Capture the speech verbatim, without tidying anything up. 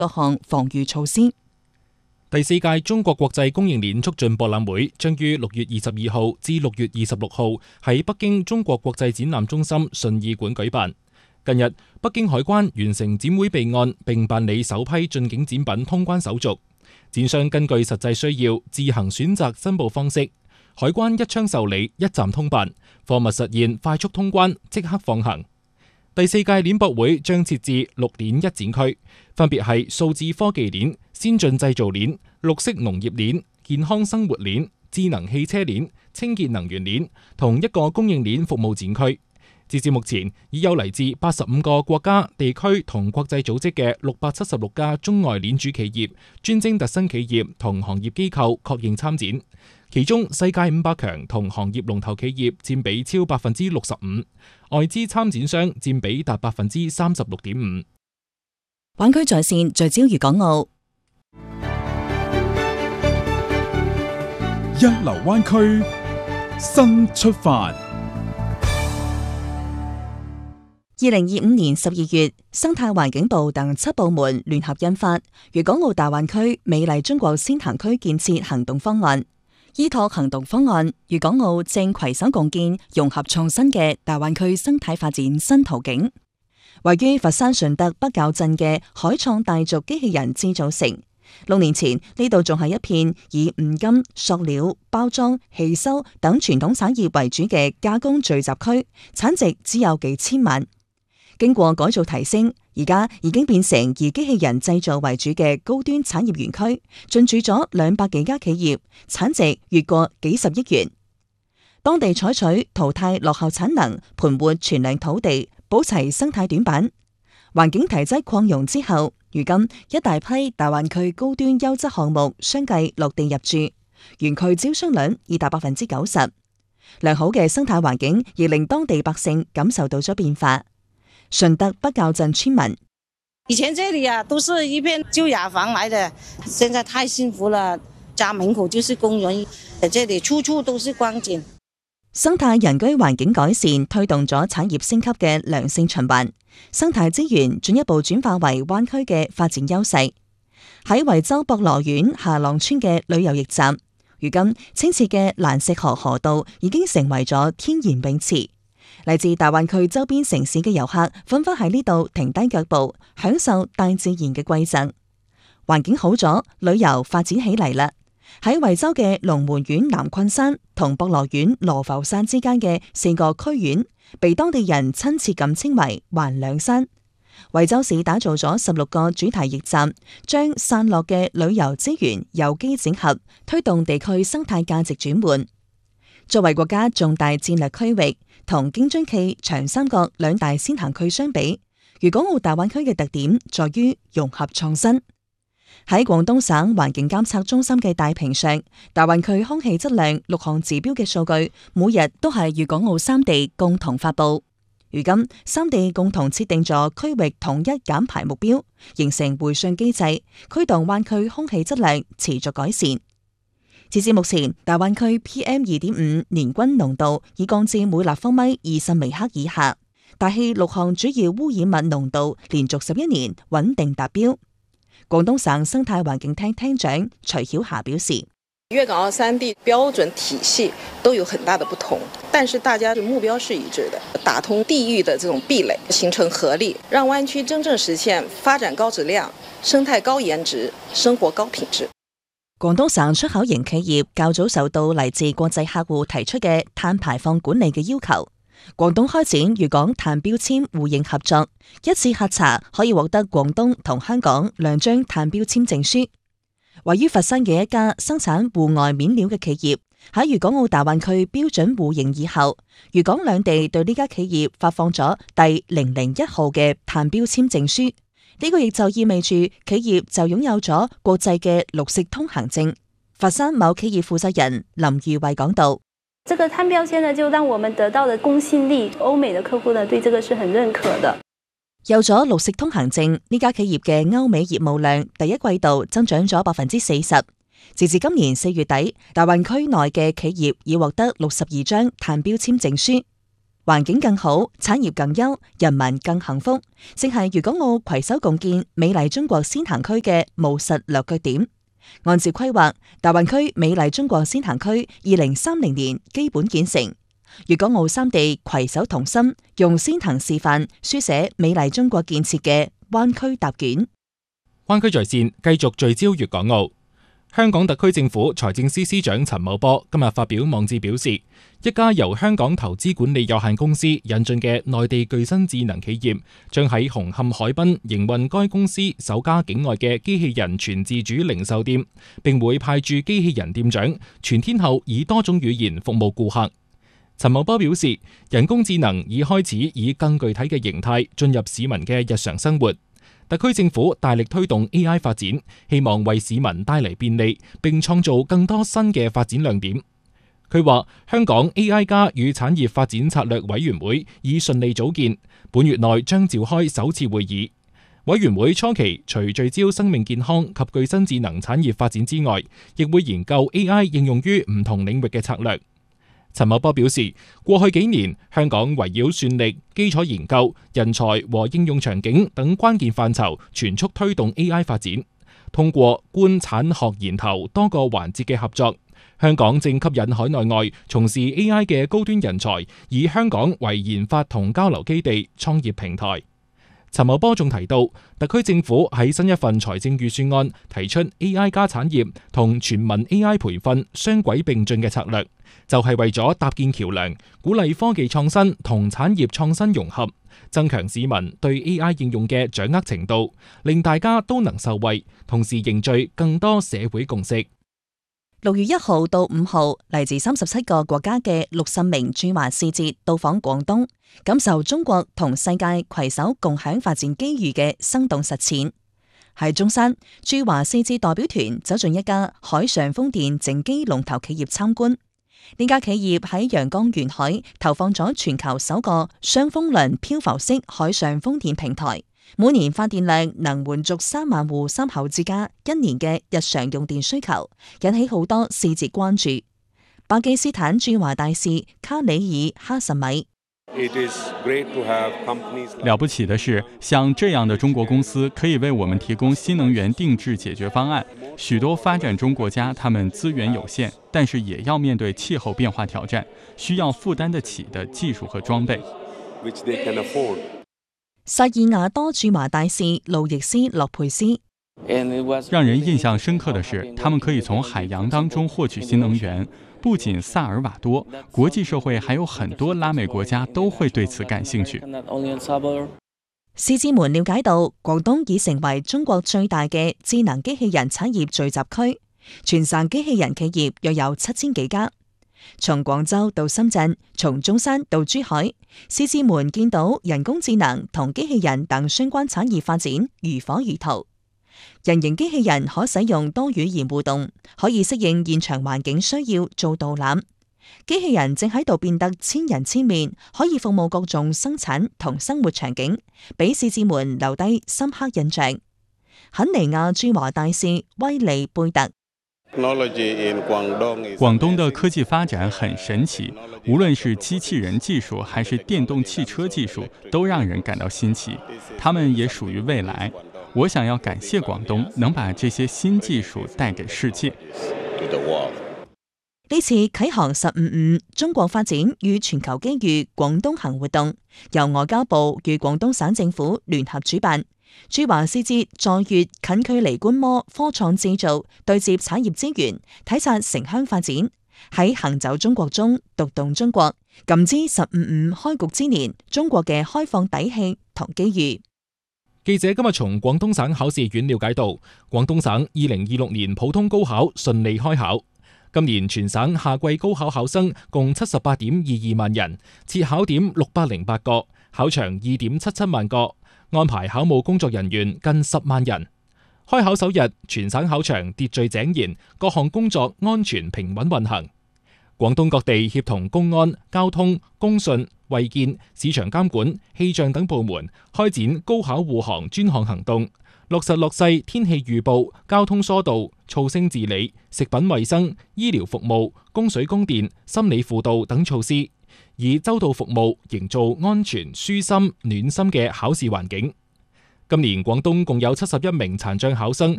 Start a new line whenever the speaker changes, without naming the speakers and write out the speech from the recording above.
各項防禦措施。
第四屆中國國際供應鏈促進博覽會將於六月二十二號至六月二十六號喺北京中國國際展覽中心順義館舉辦。近日，北京海關完成展會備案並辦理首批進境展品通關手續，展商根據實際需要自行選擇申報方式，海關一槍受理，一站通辦，貨物實現快速通關，即刻放行。第四屆鏈博會將設置六鏈一展區，分別係數字科技鏈、先進製造鏈、綠色農業鏈、健康生活鏈、智能汽車鏈、清潔能源鏈同一個供應鏈服務展區。截至目前，已有嚟自八十五個國家、地區同國際組織嘅六百七十六家中外鏈主企業、專精特新企業同行業機構確認參展。其中，世界五百強同行業龍頭企業佔比超百分之六十五，外資參展商佔比達百分之三十六點五。
灣區在線聚焦粵港澳，
一流灣區，新出發。
二零二五年十二月，生態環境部等七部門聯合印發《粵港澳大灣區美麗中國先行區建設行動方案》。依託行動方案，粵港澳正攜手共建融合創新嘅大灣區生態發展新途徑。位於佛山順德北滘鎮嘅海創大族機器人製造城，六年前呢度仲係一片以五金、塑料、包裝、汽修等傳統產業為主嘅加工聚集區，產值只有幾千萬。經過改造提升，而家已經變成以機器人製造為主嘅高端產業園區，進駐咗兩百幾家企業，產值越過幾十億元。當地採取淘汰落後產能、盤活存量土地，補齊生態短板，環境體質擴容之後，如今一大批大灣區高端優質項目相繼落地入駐，園區招商率已達百分之九十。良好嘅生態環境亦令當地百姓感受到咗變化。順德北滘鎮村民：
以前這裏啊，都是一片舊雅房來的，現在太幸福了，家門口就是公園，這裏處處都是光景。
生態人居環境改善推動咗產業升級嘅良性循環，生態資源進一步轉化為灣區嘅發展優勢。喺惠州博羅縣下浪村嘅旅遊驛站，如今清澈嘅蘭石河河道已經成為咗天然泳池。嚟自大灣區周邊城市嘅遊客紛紛喺呢度停低腳步，享受大自然嘅饋贈。環境好咗，旅遊發展起嚟啦。喺惠州嘅龍門縣南昆山同博羅縣羅浮山之間嘅四個區縣，被當地人親切咁稱為環兩山。惠州市打造咗十六個主題驛站，將散落嘅旅遊資源有機整合，推動地區生態價值轉換。作為國家重大戰略區域，同京津冀、長三角兩大先行區相比，粵港澳大灣區嘅特點在於融合創新。喺廣東省環境監測中心嘅大屏上，大灣區空氣質量六項指標嘅數據，每日都係粵港澳三地共同發布。如今，三地共同設定咗區域統一減排目標，形成回旋機制，驅動灣區空氣質量持續改善。截至目前，大灣區 P M 二點五 年均濃度已降至每立方米二十微克以下，大氣六項主要污染物濃度連續十一年穩定達標。廣東省生態環境廳廳長徐曉霞表示，
粵港澳三地標準體系都有很大的不同，但是大家的目標是一致的，打通地域的這種壁壘，形成合力，讓灣區真正實現發展高質量、生態高顏值、生活高品質。
廣東省出口型企業較早受到嚟自國際客戶提出嘅碳排放管理嘅要求，廣東開展粵港碳標籤互認合作，一次核查可以獲得廣東同香港兩張碳標籤證書。位於佛山嘅一家生產戶外面料嘅企業，喺粵港澳大灣區標準互認以後，粵港兩地對呢家企業發放咗第零零一號嘅碳標籤證書。呢個亦就意味住企業就擁有咗國際嘅綠色通行證。佛山某企業負責人林裕慧講道：
這個碳標籤呢，就讓我們得到的公信力，歐美的客戶呢，對這個是很認可的。
有咗綠色通行證，呢家企業嘅歐美業務量第一季度增長咗百分之四十。截至今年四月底，大灣區內嘅企業已獲得六十二張碳標籤證書。 環境更好，產業更優，人民更幸福，正係粵港澳攜手共建美麗中國先行區嘅務實落腳點。按照規劃，大灣區美麗中國先行區二零三零年基本建成，粵港澳三地攜手同心，用先行示範書寫美麗中國建設嘅灣區答卷。
灣區在線繼續聚焦粵港澳。香港特區政府財政司司長陳茂波今日發表網誌表示，一家由香港投資管理有限公司引進嘅內地具身智能企業，將喺紅磡海濱營運該公司首家境外嘅機器人全自主零售店，並會派駐機器人店長全天候以多種語言服務顧客。陳茂波表示，人工智能已開始以更具體嘅形態進入市民嘅日常生活。特區政府大力推動 A I 發展，希望為市民帶嚟便利，並創造更多新嘅發展亮點。佢話，香港 A I 加與產業發展策略委員會已順利組建，本月內將召開首次會議。委員會初期除聚焦生命健康及具身智能產業發展之外，亦會研究 A I 應用於唔同領域嘅策略。陳茂波表示，過去幾年香港圍繞算力、基礎研究、人才和應用場景等關鍵範疇全速推動 A I 發展。通過官產學研投多個環節嘅合作，香港正吸引海內外從事 A I 嘅高端人才，以香港為研發同交流基地、創業平台。陳茂波仲提到，特區政府喺新一份財政預算案提出 A I 加產業同全民 A I 培訓雙軌並進嘅策略，就係為咗搭建橋樑，鼓勵科技創新同產業創新融合，增強市民對 A I 應用嘅掌握程度，令大家都能受惠，同時凝聚更多社會共識。
六月一號到五號，嚟自三十七個國家嘅六十名駐華使節到訪廣東，感受中國同世界攜手共享發展機遇嘅生動實踐。喺中山，駐華使節代表團走進一家海上風電整機龍頭企業參觀。呢家企業喺陽江沿海投放咗全球首個雙風輪漂浮式海上風電平台，每年發電量能滿足三萬戶三口之家一年嘅日常用電需求，引起好多使節關注。巴基斯坦駐華大使卡里爾哈什米。
了不起的是，像這樣的中國公司可以為我們提供新能源定制解決方案。許多發展中國家，他們資源有限，但是也要面對氣候變化挑戰，需要負擔得起的技術和裝備。
薩爾瓦多駐華大使路易斯洛佩斯。
讓人印象深刻的是，他們可以從海洋當中獲取新能源。不僅薩爾瓦多，國際社會還有很多拉美國家都會對此感興趣。
使節們了解到，廣東已成為中國最大嘅智能機器人產業聚集區，全省機器人企業約有七千幾家。從廣州到深圳，從中山到珠海，使節們見到人工智能同機器人等相關產業發展如火如荼。人形機器人可使用多語言互動，可以適應現場環境需要做導覽。機器人正喺度變得千人千面，可以服務各種生產同生活場景，俾使節們留低深刻印象。肯尼亞駐華大使威利貝特。
廣東的科技發展很神奇，無論是機器人技術還是電動汽車技術，都讓人感到新奇。他們也屬於未來。我想要感謝廣東能把這些新技術帶給世界。
呢次啟航十五五中國發展與全球機遇廣東行活動，由外交部與廣東省政府聯合主辦。駐華使節在粵近距離觀摩科創製造，對接產業資源，體察城鄉發展。喺行走中國中讀懂中國，感知十五五開局之年中國嘅開放底氣同機遇。
記者今日從廣東省考試院了解到，廣東省二零二六年普通高考順利開考。今年全省夏季高考考生共七十八點二二萬人，設考點六百零八個，考場二點七七萬個，安排考務工作人員近十萬人。開考首日，全省考場秩序井然，各項工作安全平穩運行。廣東各地協同公安、交通、公信、衛健、市場監管、氣象等部門開展高考護航專項行動，落實落細天氣預報、交通疏導、噪聲治理、食品衛生、醫療服務、供水供電、心理輔導等措施，嚴以周到服務營造安全、舒心、暖心嘅考試環境。今年廣東共有七十一名殘障考生